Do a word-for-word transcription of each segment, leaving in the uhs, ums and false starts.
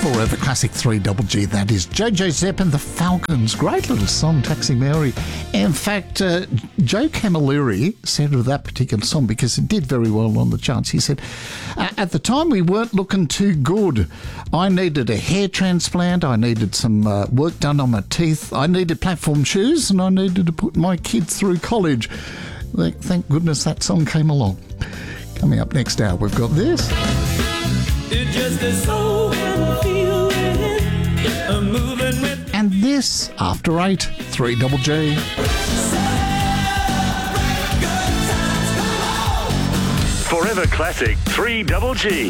Forever Classic three Double G, that is Jojo Zepp and the Falcons. Great little song, Taxi Mary. In fact, uh, Joe Camilleri said of that particular song, because it did very well on the charts, he said, at the time we weren't looking too good. I needed a hair transplant, I needed some uh, work done on my teeth, I needed platform shoes, and I needed to put my kids through college. Thank goodness that song came along. Coming up next hour, we've got this. It just is so feeling, a moving with. And this, after eight, three Double G. Forever Classic three Double G.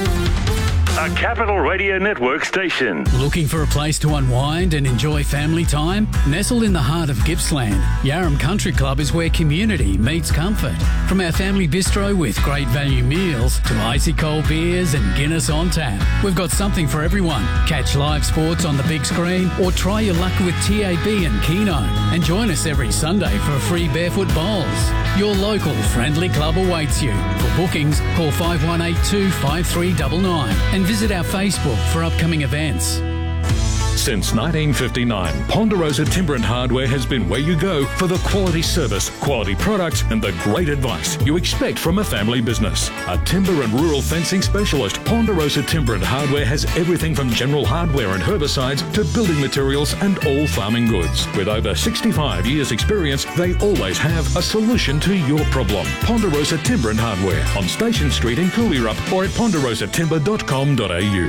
A Capital Radio Network station. Looking for a place to unwind and enjoy family time? Nestled in the heart of Gippsland, Yarram Country Club is where community meets comfort. From our family bistro with great value meals to icy cold beers and Guinness on tap, we've got something for everyone. Catch live sports on the big screen or try your luck with T A B and Keno. And join us every Sunday for free barefoot bowls. Your local friendly club awaits you. For bookings, call five one eight two, five three nine nine and visit our Facebook for upcoming events. Since nineteen fifty-nine, Ponderosa Timber and Hardware has been where you go for the quality service, quality products and the great advice you expect from a family business. A timber and rural fencing specialist, Ponderosa Timber and Hardware has everything from general hardware and herbicides to building materials and all farming goods. With over sixty-five years experience, they always have a solution to your problem. Ponderosa Timber and Hardware on Station Street in Cooleyrup or at ponderosa timber dot com dot a u.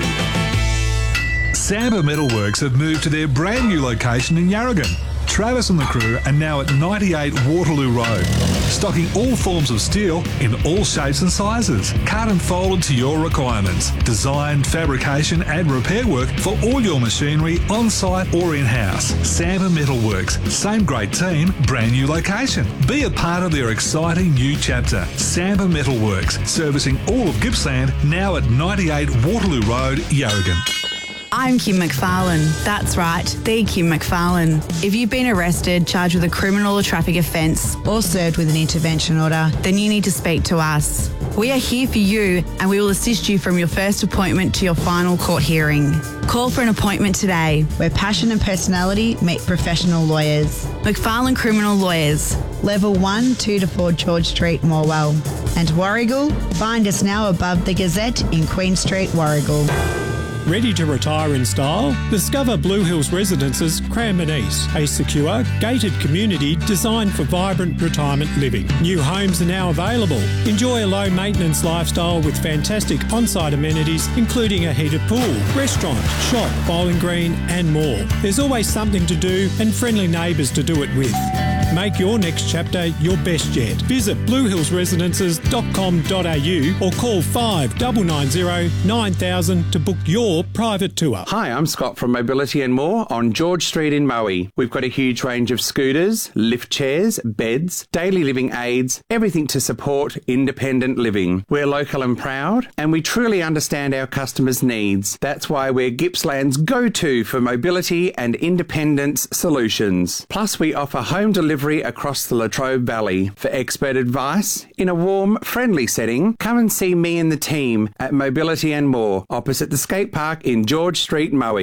Samba Metalworks have moved to their brand new location in Yarragon. Travis and the crew are now at ninety-eight Waterloo Road, stocking all forms of steel in all shapes and sizes, cut and folded to your requirements. Design, fabrication and repair work for all your machinery on-site or in-house. Samba Metalworks, same great team, brand new location. Be a part of their exciting new chapter. Samba Metalworks, servicing all of Gippsland, now at ninety-eight Waterloo Road, Yarragon. I'm Kim McFarlane. That's right, the Kim McFarlane. If you've been arrested, charged with a criminal or traffic offence, or served with an intervention order, then you need to speak to us. We are here for you and we will assist you from your first appointment to your final court hearing. Call for an appointment today, where passion and personality meet professional lawyers. McFarlane Criminal Lawyers, Level one, two to four George Street, Morwell. And Warrigal, find us now above the Gazette in Queen Street, Warrigal. Ready to retire in style? Discover Blue Hills Residences Cranbourne East, a secure, gated community designed for vibrant retirement living. New homes are now available. Enjoy a low-maintenance lifestyle with fantastic on-site amenities, including a heated pool, restaurant, shop, bowling green and more. There's always something to do and friendly neighbours to do it with. Make your next chapter your best yet. Visit blue hills residences dot com dot a u or call five nine nine zero nine thousand to book your private tour. Hi, I'm Scott from Mobility and More on George Street in Moe. We've got a huge range of scooters, lift chairs, beds, daily living aids, everything to support independent living. We're local and proud, and we truly understand our customers' needs. That's why we're Gippsland's go-to for mobility and independence solutions. Plus, we offer home delivery across the Latrobe Valley. For expert advice, in a warm, friendly setting, come and see me and the team at Mobility and More, opposite the skate park in George Street, Moe.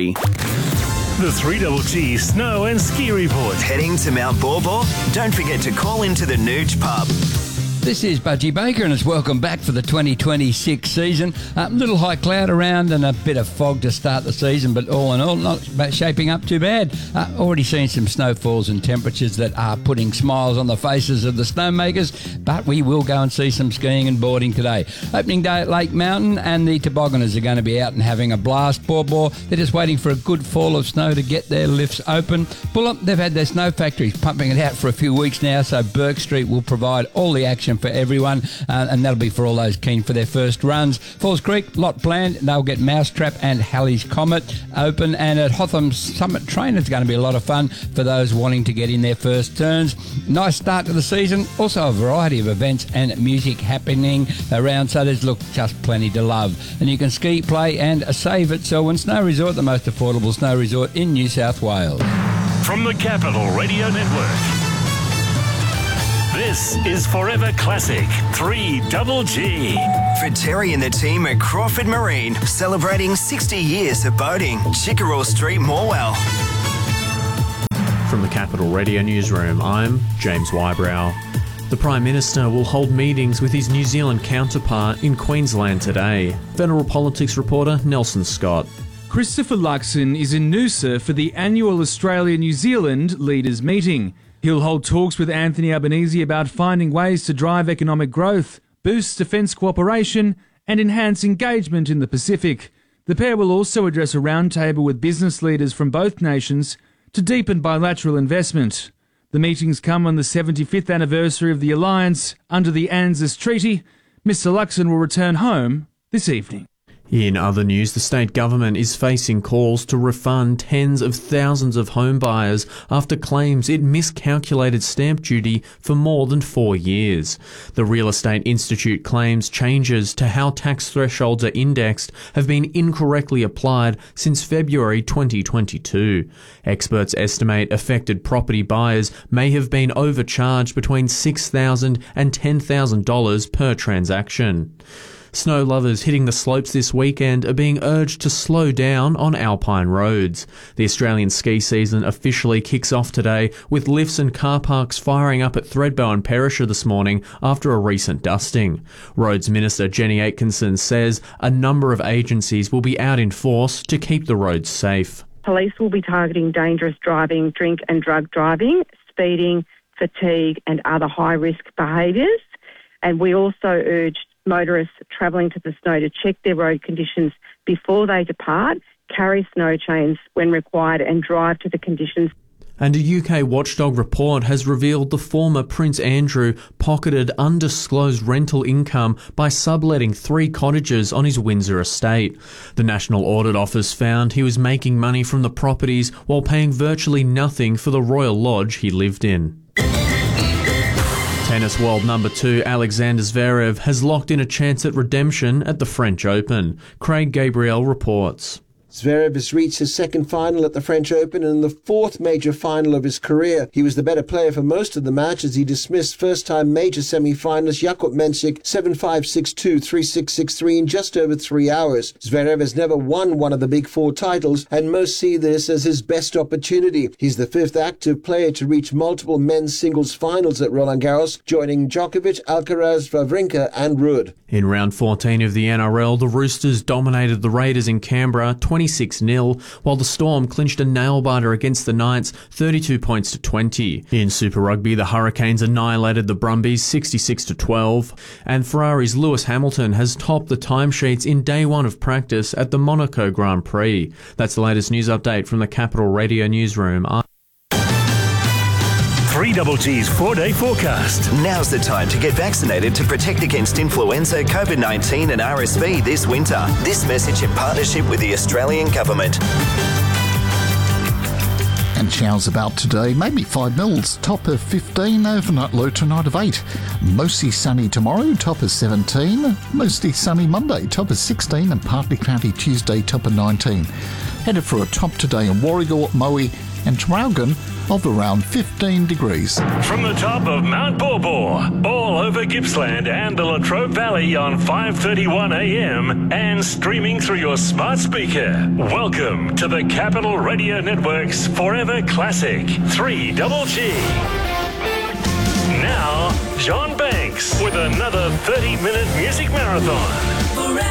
The three Double G Snow and Ski Report. Heading to Mount Bawbaw? Don't forget to call into the Nooch Pub. This is Budgie Baker and it's welcome back for the twenty twenty-six season. A uh, little high cloud around and a bit of fog to start the season, but all in all, not shaping up too bad. Uh, already seen some snowfalls and temperatures that are putting smiles on the faces of the snowmakers, but we will go and see some skiing and boarding today. Opening day at Lake Mountain and the tobogganers are going to be out and having a blast. Bawbaw, they're just waiting for a good fall of snow to get their lifts open. Bullup, they've had their snow factories pumping it out for a few weeks now, so Burke Street will provide all the action for everyone, uh, and that'll be for all those keen for their first runs. Falls Creek, lot planned. They'll get Mousetrap and Halley's Comet open, and at Hotham's Summit Train, it's going to be a lot of fun for those wanting to get in their first turns. Nice start to the season. Also a variety of events and music happening around, so there's look just plenty to love. And you can ski, play and save at Selwyn Snow Resort, the most affordable snow resort in New South Wales. From the Capital Radio Network, this This is Forever Classic three double G. For Terry and the team at Crawford Marine, celebrating sixty years of boating. Chickerell Street, Morwell. From the Capital Radio Newsroom, I'm James Wybrow. The Prime Minister will hold meetings with his New Zealand counterpart in Queensland today. Federal Politics reporter Nelson Scott. Christopher Luxon is in Noosa for the annual Australia-New Zealand Leaders Meeting. He'll hold talks with Anthony Albanese about finding ways to drive economic growth, boost defence cooperation and enhance engagement in the Pacific. The pair will also address a roundtable with business leaders from both nations to deepen bilateral investment. The meetings come on the seventy-fifth anniversary of the alliance under the ANZUS Treaty. Mister Luxon will return home this evening. In other news, the state government is facing calls to refund tens of thousands of home buyers after claims it miscalculated stamp duty for more than four years. The Real Estate Institute claims changes to how tax thresholds are indexed have been incorrectly applied since February twenty twenty-two. Experts estimate affected property buyers may have been overcharged between six thousand dollars and ten thousand dollars per transaction. Snow lovers hitting the slopes this weekend are being urged to slow down on alpine roads. The Australian ski season officially kicks off today, with lifts and car parks firing up at Thredbo and Perisher this morning after a recent dusting. Roads Minister Jenny Atkinson says a number of agencies will be out in force to keep the roads safe. Police will be targeting dangerous driving, drink and drug driving, speeding, fatigue and other high-risk behaviours. And we also urge motorists travelling to the snow to check their road conditions before they depart, carry snow chains when required and drive to the conditions. And a U K watchdog report has revealed the former Prince Andrew pocketed undisclosed rental income by subletting three cottages on his Windsor estate. The National Audit Office found he was making money from the properties while paying virtually nothing for the Royal Lodge he lived in. Tennis world number two Alexander Zverev has locked in a chance at redemption at the French Open. Craig Gabriel reports. Zverev has reached his second final at the French Open and the fourth major final of his career. He was the better player for most of the match as he dismissed first-time major semi-finalist Jakub Mensik seven five, six two, three six, six three in just over three hours. Zverev has never won one of the big four titles and most see this as his best opportunity. He's the fifth active player to reach multiple men's singles finals at Roland Garros, joining Djokovic, Alcaraz, Wawrinka and Ruud. In round fourteen of the N R L, the Roosters dominated the Raiders in Canberra twenty-six nil, while the Storm clinched a nail-biter against the Knights thirty-two points to twenty. In Super Rugby, the Hurricanes annihilated the Brumbies sixty-six to twelve, and Ferrari's Lewis Hamilton has topped the timesheets in day one of practice at the Monaco Grand Prix. That's the latest news update from the Capital Radio Newsroom. I'm three double G's four-day forecast. Now's the time to get vaccinated to protect against influenza, COVID nineteen and R S V this winter. This message in partnership with the Australian Government. And showers about today, maybe five mils, top of fifteen, overnight low tonight of eight. Mostly sunny tomorrow, top of seventeen. Mostly sunny Monday, top of sixteen, and partly cloudy Tuesday, top of nineteen. Headed for a top today in Warragul, Moe and Traralgon of around fifteen degrees. From the top of Mount Borbor, all over Gippsland and the Latrobe Valley on five thirty-one a m and streaming through your smart speaker. Welcome to the Capital Radio Network's Forever Classic three double G. Now, John Banks with another thirty minute music marathon. Forever.